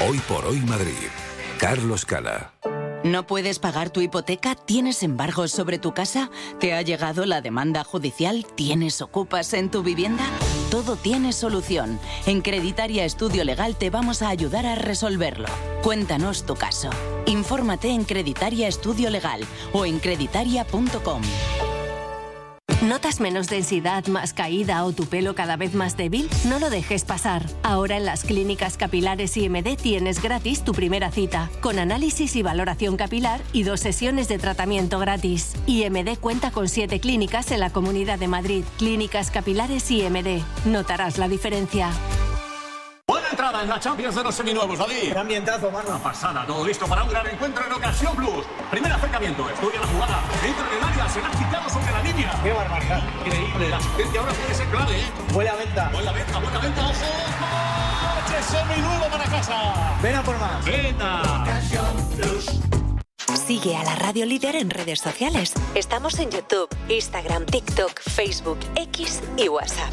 Hoy por hoy Madrid. Carlos Cala. ¿No puedes pagar tu hipoteca? ¿Tienes embargos sobre tu casa? ¿Te ha llegado la demanda judicial? ¿Tienes ocupas en tu vivienda? Todo tiene solución. En Creditaria Estudio Legal te vamos a ayudar a resolverlo. Cuéntanos tu caso. Infórmate en Creditaria Estudio Legal o en creditaria.com. ¿Notas menos densidad, más caída o tu pelo cada vez más débil? No lo dejes pasar. Ahora en las clínicas capilares IMD tienes gratis tu primera cita, con análisis y valoración capilar y 2 sesiones de tratamiento gratis. IMD cuenta con 7 clínicas en la Comunidad de Madrid. Clínicas capilares IMD. Notarás la diferencia. Buena entrada en la Champions de los seminuevos, David. Qué ambientazo, mano. Una pasada, todo listo para un gran encuentro en Ocasión Plus. Primer acercamiento, estudia la jugada, entra en el área, se la ha quitado sobre la línea. Qué barbaridad. Increíble, la asistencia ahora puede ser clave, ¿eh? Buena venta. Buena venta, ojo. ¡Coche seminuevo para casa! Ven a por más. ¡Venta! Ocasión Plus. Sigue a la Radio Líder en redes sociales. Estamos en YouTube, Instagram, TikTok, Facebook, X y WhatsApp.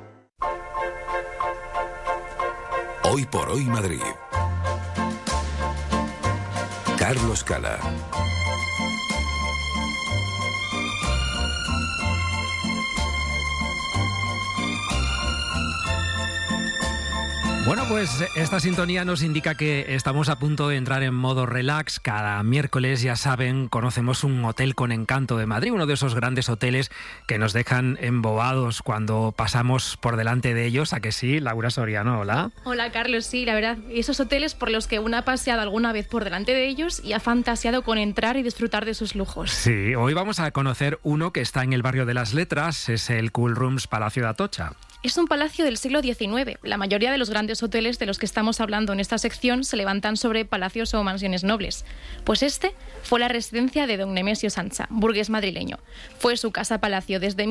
Hoy por hoy Madrid. Carlos Cala. Bueno, pues esta sintonía nos indica que estamos a punto de entrar en modo relax. Cada miércoles, ya saben, conocemos un hotel con encanto de Madrid, uno de esos grandes hoteles que nos dejan embobados cuando pasamos por delante de ellos. ¿A que sí? Laura Soriano, hola. Hola, Carlos, sí, la verdad. Y esos hoteles por los que uno ha paseado alguna vez por delante de ellos y ha fantaseado con entrar y disfrutar de sus lujos. Sí, hoy vamos a conocer uno que está en el barrio de las Letras, es el Cool Rooms Palacio de Atocha. Es un palacio del siglo XIX. La mayoría de los grandes hoteles de los que estamos hablando en esta sección se levantan sobre palacios o mansiones nobles. Pues este fue la residencia de don Nemesio Sancha, burgués madrileño. Fue su casa-palacio desde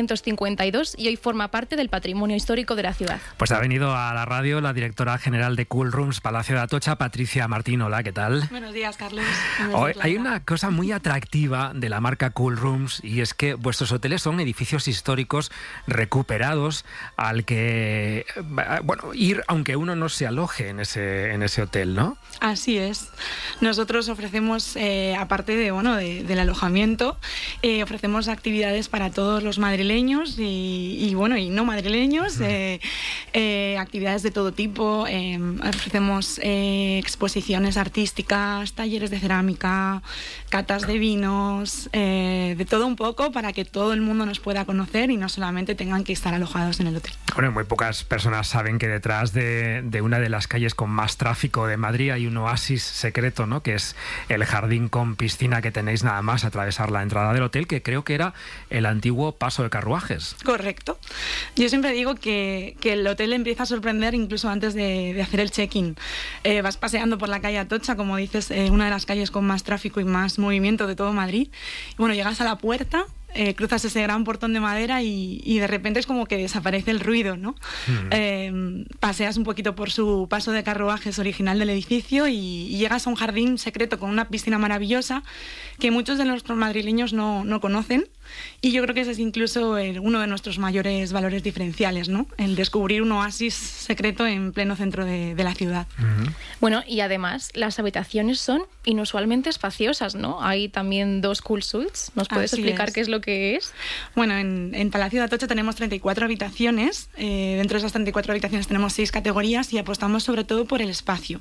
1852 y hoy forma parte del patrimonio histórico de la ciudad. Pues ha venido a la radio la directora general de Cool Rooms Palacio de Atocha, Patricia Martín. Hola, ¿qué tal? Buenos días, Carlos. Hay una cosa muy atractiva de la marca Cool Rooms y es que vuestros hoteles son edificios históricos recuperados al que, bueno, ir aunque uno no se aloje en ese hotel, ¿no? Así es. Nosotros ofrecemos, aparte del alojamiento, ofrecemos actividades para todos los madrileños y no madrileños, actividades de todo tipo. Ofrecemos exposiciones artísticas, talleres de cerámica, catas de vinos, de todo un poco para que todo el mundo nos pueda conocer y no solamente tengan que estar alojados en el hotel. Bueno, muy pocas personas saben que detrás de una de las calles con más tráfico de Madrid hay un oasis secreto, ¿no? Que es el jardín con piscina que tenéis nada más atravesar la entrada del hotel, que creo que era el antiguo paso de carruajes. Correcto. Yo siempre digo que el hotel empieza a sorprender incluso antes de hacer el check-in. Vas paseando por la calle Atocha, como dices, una de las calles con más tráfico y más movimiento de todo Madrid. Y bueno, llegas a la puerta, cruzas ese gran portón de madera y de repente es como que desaparece el ruido, ¿no? Paseas un poquito por su paso de carruajes original del edificio y llegas a un jardín secreto con una piscina maravillosa que muchos de nuestros madrileños no conocen, y yo creo que ese es incluso uno de nuestros mayores valores diferenciales, ¿no? El descubrir un oasis secreto en pleno centro de la ciudad. Bueno, y además las habitaciones son inusualmente espaciosas, ¿no? Hay también 2 cool suites. ¿Nos puedes explicar qué es lo que es? Bueno, en Palacio de Atocha tenemos 34 habitaciones. Dentro de esas 34 habitaciones tenemos 6 categorías y apostamos sobre todo por el espacio.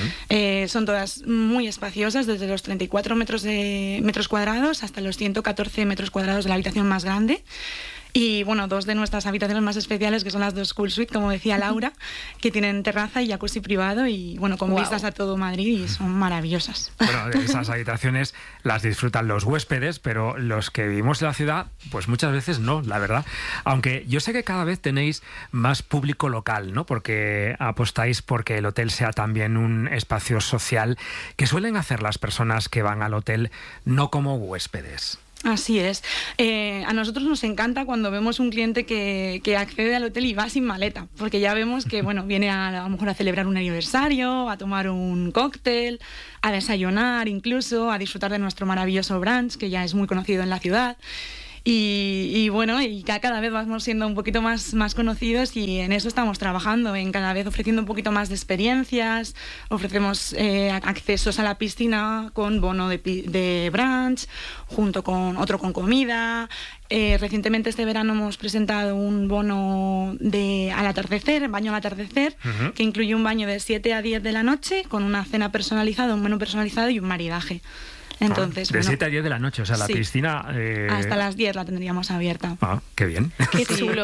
Son todas muy espaciosas, desde los 34 metros cuadrados hasta los 114 metros cuadrados de la habitación más grande. Y bueno, 2 de nuestras habitaciones más especiales, que son las 2 Cool Suite, como decía Laura, que tienen terraza y jacuzzi privado y bueno, con vistas a todo Madrid, y son maravillosas. Bueno, esas habitaciones las disfrutan los huéspedes, pero los que vivimos en la ciudad, pues muchas veces no, la verdad. Aunque yo sé que cada vez tenéis más público local, ¿no? Porque apostáis porque el hotel sea también un espacio social, que suelen hacer las personas que van al hotel no como huéspedes. Así es. A nosotros nos encanta cuando vemos un cliente que accede al hotel y va sin maleta, porque ya vemos que viene a lo mejor a celebrar un aniversario, a tomar un cóctel, a desayunar incluso, a disfrutar de nuestro maravilloso brunch, que ya es muy conocido en la ciudad. Y bueno, y cada vez vamos siendo un poquito más conocidos, y en eso estamos trabajando, en cada vez ofreciendo un poquito más de experiencias. Ofrecemos accesos a la piscina con bono de brunch, junto con otro con comida. Recientemente este verano hemos presentado un bono al atardecer, baño al atardecer, que incluye un baño de 7 a 10 de la noche, con una cena personalizada, un menú personalizado y un maridaje. Entonces, de 7 a 10 de la noche, o sea, la piscina... Hasta las 10 la tendríamos abierta. Qué bien. Qué chulo.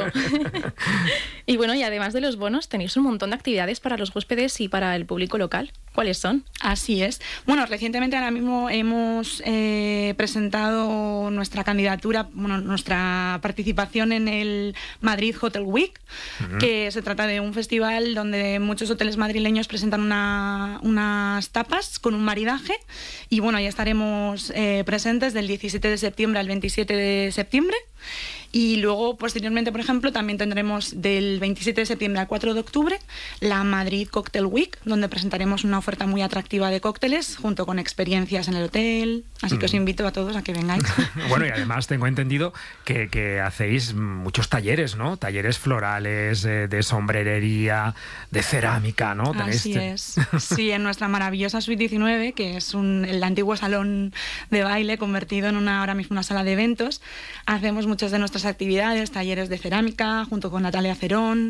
Y bueno, y además de los bonos, tenéis un montón de actividades para los huéspedes y para el público local. ¿Cuáles son? Así es. Bueno, recientemente ahora mismo hemos presentado nuestra candidatura, nuestra participación en el Madrid Hotel Week, que se trata de un festival donde muchos hoteles madrileños presentan unas tapas con un maridaje, y bueno, ya estaremos presentes del 17 de septiembre al 27 de septiembre. Y luego, posteriormente, por ejemplo, también tendremos del 27 de septiembre al 4 de octubre la Madrid Cocktail Week, donde presentaremos una oferta muy atractiva de cócteles junto con experiencias en el hotel. Así que os invito a todos a que vengáis. Bueno, y además tengo entendido que hacéis muchos talleres, ¿no? Talleres florales, de sombrerería, de cerámica, ¿no? Así es. Sí, en nuestra maravillosa Suite 19, que es el antiguo salón de baile convertido en ahora mismo una sala de eventos, hacemos muchas de nuestras actividades, talleres de cerámica junto con Natalia Cerón,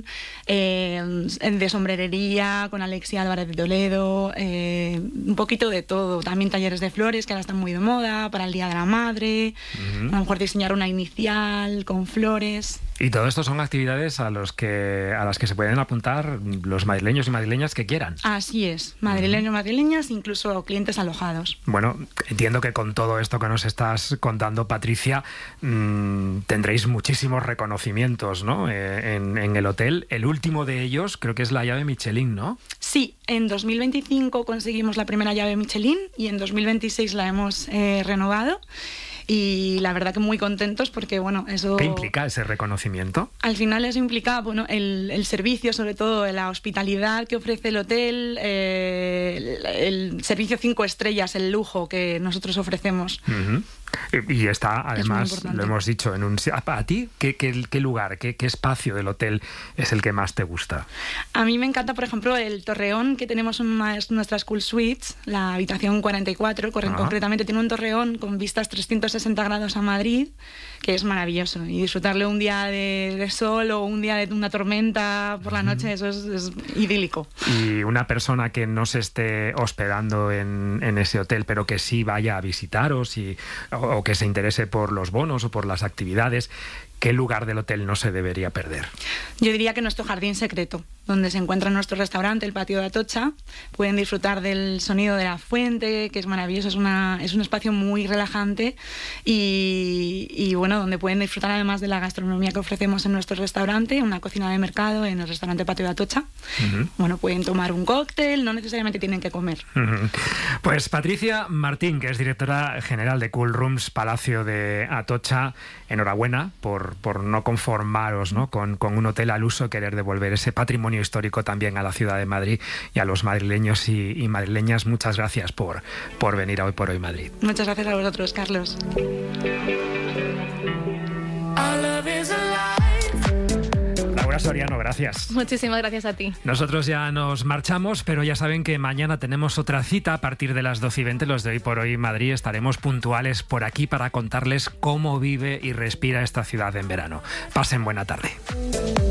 de sombrerería con Alexia Álvarez de Toledo, un poquito de todo. También talleres de flores, que ahora están muy de moda, para el Día de la Madre, a lo mejor diseñar una inicial con flores. Y todo esto son actividades a las que se pueden apuntar los madrileños y madrileñas que quieran. Así es, madrileños, madrileñas, incluso clientes alojados. Bueno, entiendo que con todo esto que nos estás contando, Patricia, tendréis muchísimos reconocimientos, ¿no? En el hotel. El último de ellos creo que es la llave Michelin, ¿no? Sí, en 2025 conseguimos la primera llave Michelin y en 2026 la hemos renovado. Y la verdad que muy contentos porque, bueno, eso... ¿Qué implica ese reconocimiento? Al final eso implica, bueno, el servicio, sobre todo la hospitalidad que ofrece el hotel, el servicio 5 estrellas, el lujo que nosotros ofrecemos. Y está, además, lo hemos dicho, ¿a ti qué lugar, qué espacio del hotel es el que más te gusta? A mí me encanta, por ejemplo, el torreón que tenemos en una de nuestras Cool Suites, la habitación 44, concretamente tiene un torreón con vistas 360 grados a Madrid, que es maravilloso. Y disfrutarle un día de sol o un día de una tormenta por la noche, eso es idílico. Y una persona que no se esté hospedando en ese hotel, pero que sí vaya a visitaros o que se interese por los bonos o por las actividades, ¿qué lugar del hotel no se debería perder? Yo diría que nuestro jardín secreto, donde se encuentra nuestro restaurante, el Patio de Atocha. Pueden disfrutar del sonido de la fuente, que es maravilloso, es un espacio muy relajante y bueno, donde pueden disfrutar además de la gastronomía que ofrecemos en nuestro restaurante, una cocina de mercado en el restaurante Patio de Atocha. Bueno, pueden tomar un cóctel, no necesariamente tienen que comer. Pues Patricia Martín, que es directora general de Cool Rooms Palacio de Atocha, enhorabuena por no conformaros, ¿no? con un hotel al uso, querer devolver ese patrimonio histórico también a la ciudad de Madrid y a los madrileños y madrileñas. Muchas gracias por venir a Hoy por Hoy Madrid. Muchas gracias a vosotros, Carlos. Laura Soriano, gracias. Muchísimas gracias a ti. Nosotros ya nos marchamos, pero ya saben que mañana tenemos otra cita a partir de las 12:20, los de Hoy por Hoy Madrid. Estaremos puntuales por aquí para contarles cómo vive y respira esta ciudad en verano. Pasen buena tarde.